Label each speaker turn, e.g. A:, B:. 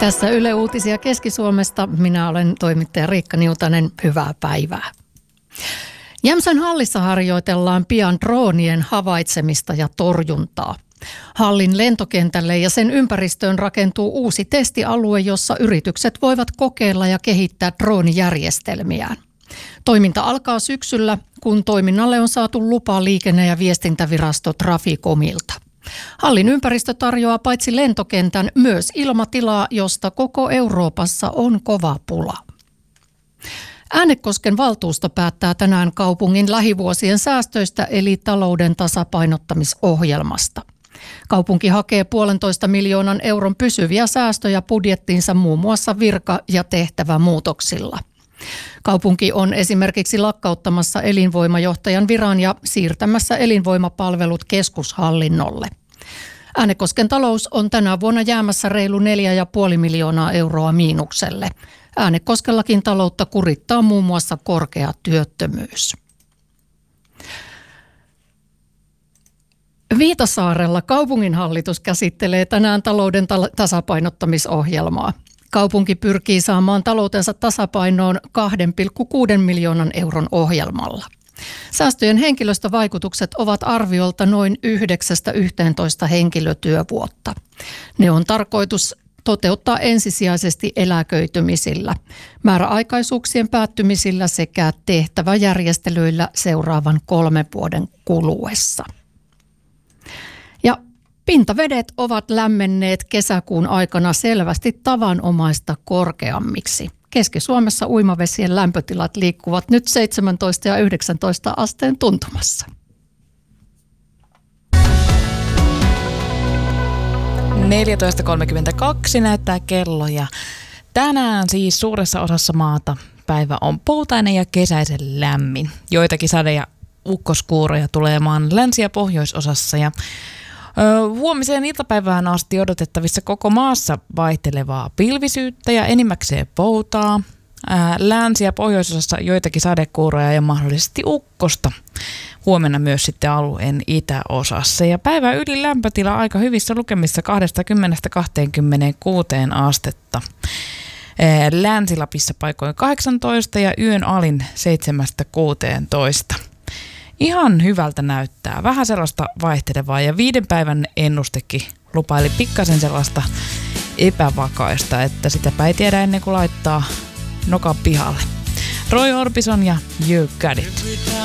A: Tässä Yle Uutisia Keski-Suomesta. Minä olen toimittaja Riikka Niutanen. Hyvää päivää. Jämsän hallissa harjoitellaan pian droonien havaitsemista ja torjuntaa. Hallin lentokentälle ja sen ympäristöön rakentuu uusi testialue, jossa yritykset voivat kokeilla ja kehittää droonijärjestelmiään. Toiminta alkaa syksyllä, kun toiminnalle on saatu lupa Liikenne- ja viestintävirasto Traficomilta. Hallin ympäristö tarjoaa paitsi lentokentän myös ilmatilaa, josta koko Euroopassa on kova pula. Äänekosken valtuusto päättää tänään kaupungin lähivuosien säästöistä eli talouden tasapainottamisohjelmasta. Kaupunki hakee 1,5 miljoonan euron pysyviä säästöjä budjettiinsa muun muassa virka- ja tehtävämuutoksilla. Kaupunki on esimerkiksi lakkauttamassa elinvoimajohtajan viran ja siirtämässä elinvoimapalvelut keskushallinnolle. Äänekosken talous on tänä vuonna jäämässä reilu 4,5 miljoonaa euroa miinukselle. Äänekoskellakin taloutta kurittaa muun muassa korkea työttömyys. Viitasaarella kaupunginhallitus käsittelee tänään talouden tasapainottamisohjelmaa. Kaupunki pyrkii saamaan taloutensa tasapainoon 2,6 miljoonan euron ohjelmalla. Säästöjen henkilöstövaikutukset ovat arviolta noin 9-11 henkilötyövuotta. Ne on tarkoitus toteuttaa ensisijaisesti eläköitymisillä, määräaikaisuuksien päättymisillä sekä tehtäväjärjestelyillä seuraavan 3 vuoden kuluessa. Ja pintavedet ovat lämmenneet kesäkuun aikana selvästi tavanomaista korkeammiksi. Keski-Suomessa uimavesien lämpötilat liikkuvat nyt 17 ja 19 asteen tuntumassa.
B: – 14.32 näyttää kello ja tänään siis suuressa osassa maata päivä on poutainen ja kesäisen lämmin. Joitakin sade- ja ukkoskuuroja tulee maan länsi- ja pohjoisosassa ja huomiseen iltapäivään asti odotettavissa koko maassa vaihtelevaa pilvisyyttä ja enimmäkseen poutaa. Länsi- ja pohjoisosassa joitakin sadekuuroja ja mahdollisesti ukkosta. Huomenna myös sitten alueen itäosassa. Ja päivän ylin lämpötila aika hyvissä lukemissa 20-26 astetta. Länsi-Lapissa paikoin 18 ja yön alin 7-16. Ihan hyvältä näyttää. Vähän sellaista vaihtelevaa ja 5 päivän ennustekin lupaili pikkasen sellaista epävakaista, että sitäpä ei tiedä ennen kuin laittaa nokan pihalle. Roy Orbison ja You Got It.